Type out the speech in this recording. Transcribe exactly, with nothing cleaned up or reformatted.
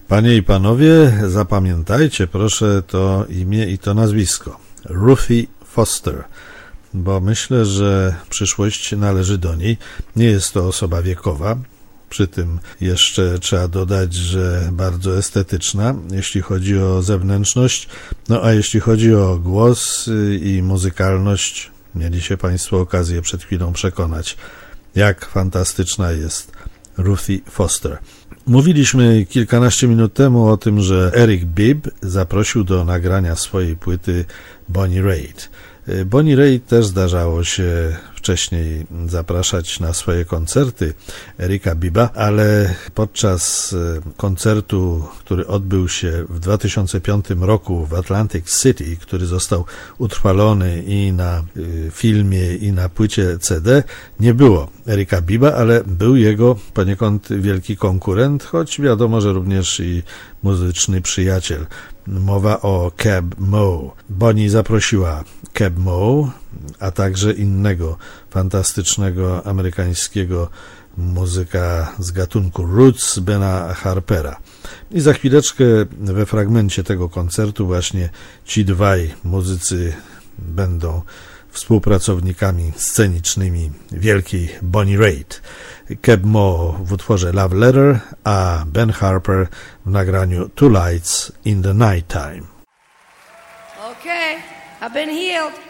Panie i panowie, zapamiętajcie proszę to imię i to nazwisko. Ruthie Foster, bo myślę, że przyszłość należy do niej. Nie jest to osoba wiekowa. Przy tym jeszcze trzeba dodać, że bardzo estetyczna, jeśli chodzi o zewnętrzność. No a jeśli chodzi o głos i muzykalność, mieli się państwo okazję przed chwilą przekonać, jak fantastyczna jest Ruthie Foster. Mówiliśmy kilkanaście minut temu o tym, że Eric Bibb zaprosił do nagrania swojej płyty Bonnie Raitt. Bonnie Raitt też zdarzało się wcześniej zapraszać na swoje koncerty Erika Bibba, ale podczas koncertu, który odbył się w dwa tysiące piątym roku w Atlantic City, który został utrwalony i na filmie, i na płycie C D, nie było Erika Bibba, ale był jego poniekąd wielki konkurent, choć wiadomo, że również i muzyczny przyjaciel. Mowa o Keb Mo. Bonnie zaprosiła Keb Mo, a także innego fantastycznego amerykańskiego muzyka z gatunku roots, Bena Harpera. I za chwileczkę we fragmencie tego koncertu właśnie ci dwaj muzycy będą współpracownikami scenicznymi wielkiej Bonnie Raitt. Keb Mo w utworze Love Letter, a Ben Harper w nagraniu Two Lights in the Night Time. Okay, I've been healed.